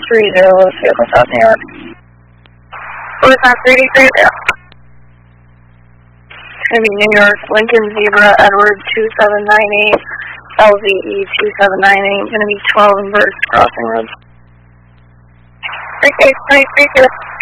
Louis Vehicle, South New York. Louis 330. It's going to be New York, Lincoln Zebra, Edward 2798, LVE 2798. Going to be 12 inverse crossing roads. 330.